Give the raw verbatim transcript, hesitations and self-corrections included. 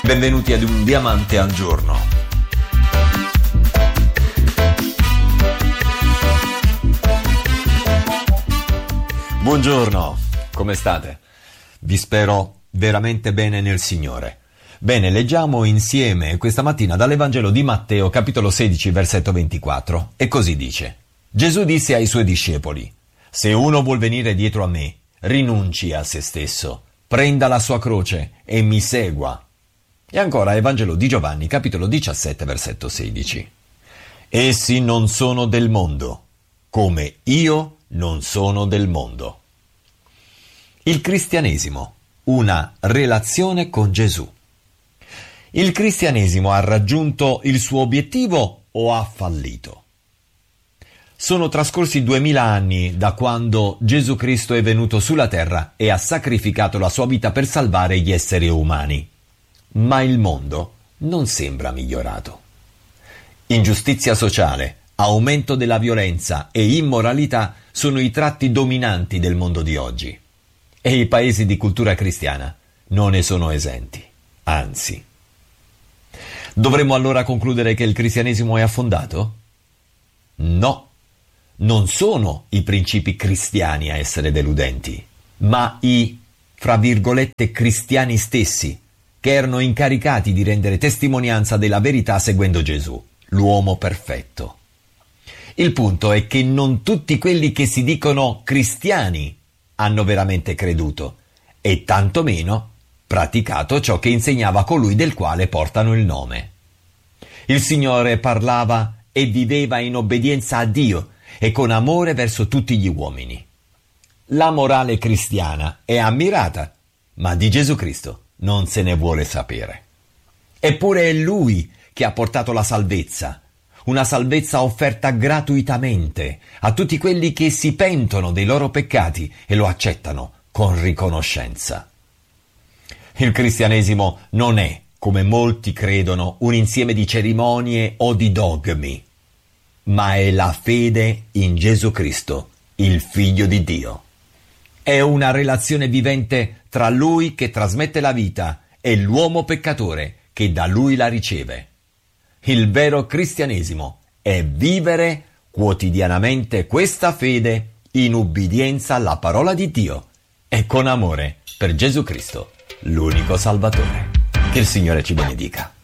Benvenuti ad Un Diamante al Giorno. Buongiorno, come state? Vi spero veramente bene nel Signore. Bene, leggiamo insieme questa mattina dall'Evangelo di Matteo, capitolo sedici, versetto ventiquattro, e così dice: Gesù disse ai suoi discepoli: se uno vuol venire dietro a me, rinunci a se stesso, prenda la sua croce e mi segua. E ancora Evangelo di Giovanni, capitolo diciassette, versetto sedici. Essi non sono del mondo, come io non sono del mondo. Il cristianesimo, una relazione con Gesù. Il cristianesimo ha raggiunto il suo obiettivo o ha fallito? Sono trascorsi duemila anni da quando Gesù Cristo è venuto sulla terra e ha sacrificato la sua vita per salvare gli esseri umani. Ma il mondo non sembra migliorato. Ingiustizia sociale, aumento della violenza e immoralità sono i tratti dominanti del mondo di oggi. E i paesi di cultura cristiana non ne sono esenti, anzi. Dovremmo allora concludere che il cristianesimo è affondato? No, non sono i principi cristiani a essere deludenti, ma i, fra virgolette, cristiani stessi, che erano incaricati di rendere testimonianza della verità seguendo Gesù, l'uomo perfetto. Il punto è che non tutti quelli che si dicono cristiani hanno veramente creduto e tantomeno praticato ciò che insegnava colui del quale portano il nome. Il Signore parlava e viveva in obbedienza a Dio e con amore verso tutti gli uomini. La morale cristiana è ammirata, ma di Gesù Cristo non se ne vuole sapere. Eppure è Lui che ha portato la salvezza, una salvezza offerta gratuitamente a tutti quelli che si pentono dei loro peccati e lo accettano con riconoscenza. Il cristianesimo non è, come molti credono, un insieme di cerimonie o di dogmi, ma è la fede in Gesù Cristo, il Figlio di Dio. È una relazione vivente tra Lui che trasmette la vita e l'uomo peccatore che da Lui la riceve. Il vero cristianesimo è vivere quotidianamente questa fede in ubbidienza alla parola di Dio e con amore per Gesù Cristo, l'unico Salvatore. Che il Signore ci benedica.